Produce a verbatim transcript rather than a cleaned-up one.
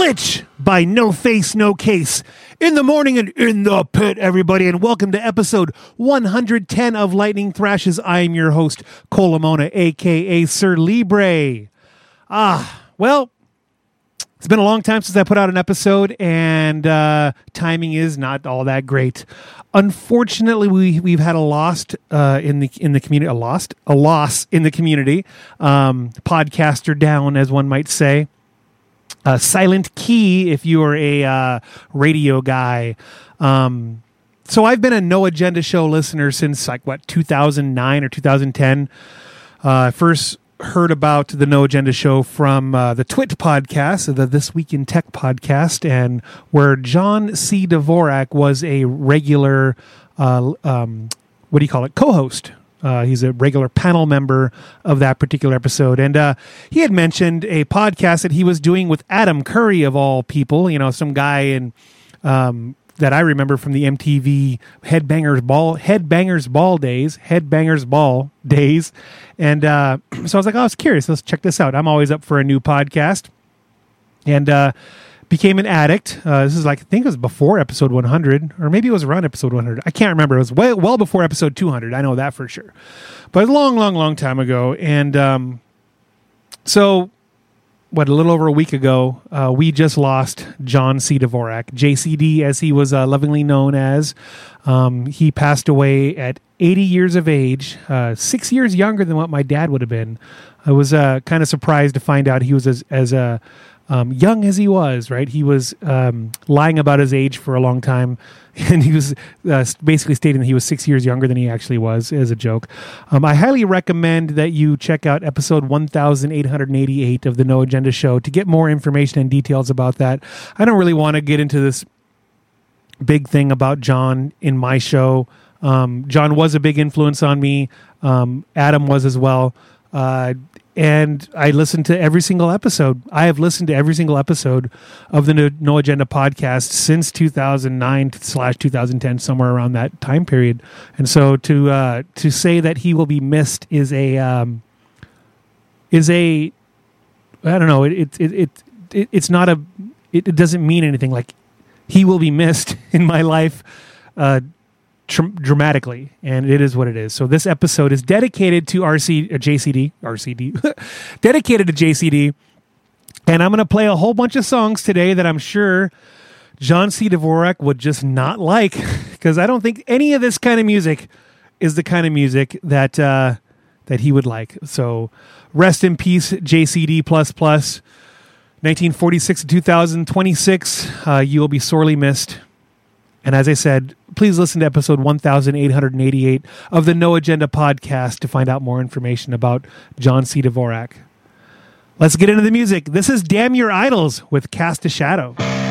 Glitch by No Face, No Case. In the morning and in the pit, everybody, and welcome to episode one hundred ten of Lightning Thrashes. I'm your host, Cole Lamona, a k a. Sir Libre. Ah, well, it's been a long time since I put out an episode, and uh, timing is not all that great. Unfortunately, we we've had a lost uh, in the in the community, a lost a loss in the community. Um, podcaster down, as one might say. Uh, Silent Key, if you are a uh, radio guy. Um, so I've been a No Agenda Show listener since like what two thousand nine or two thousand ten. Uh, I first heard about the No Agenda Show from uh, the Twit podcast, the This Week in Tech podcast, and where John C. Dvorak was a regular, uh, um, what do you call it, co-host. Uh, he's a regular panel member of that particular episode. And uh, he had mentioned a podcast that he was doing with Adam Curry, of all people, you know, some guy in um, that I remember from the M T V Headbangers Ball, Headbangers Ball days, Headbangers Ball days. And uh, so I was like, oh, I was curious. Let's check this out. I'm always up for a new podcast. And uh, became an addict. Uh, this is like, I think it was before episode one hundred, or maybe it was around episode one hundred. I can't remember. It was way, well before episode two hundred. I know that for sure. But a long, long, long time ago. And um, so, what, a little over a week ago, uh, we just lost John C. Dvorak, J C D, as he was uh, lovingly known as. Um, he passed away at eighty years of age, uh, six years younger than what my dad would have been. I was uh, kind of surprised to find out he was as, as a Um, young as he was, right? He was um, lying about his age for a long time, and he was uh, basically stating that he was six years younger than he actually was, as a joke. Um, I highly recommend that you check out episode one thousand eight hundred eighty-eight of the No Agenda Show to get more information and details about that. I don't really want to get into this big thing about John in my show. Um, John was a big influence on me. Um, Adam was as well. Uh, And I listened to every single episode. I have listened to every single episode of the No, no Agenda podcast since two thousand nine slash two thousand ten, somewhere around that time period. And so to uh, to say that he will be missed is a um, is a I don't know. It it it, it, it it's not a it, it doesn't mean anything. Like, he will be missed in my life. Uh, dramatically, and it is what it is. So this episode is dedicated to R C uh, J C D R C D dedicated to J C D, and I'm going to play a whole bunch of songs today that I'm sure John C. Dvorak would just not like, because I don't think any of this kind of music is the kind of music that uh, that he would like. So rest in peace, J C D plus plus, nineteen forty-six to two thousand twenty-six. Uh, you will be sorely missed. And as I said, please listen to episode one thousand eight hundred eighty-eight of the No Agenda podcast to find out more information about John C. Dvorak. Let's get into the music. This is Damn Your Idols with Cast a Shadow.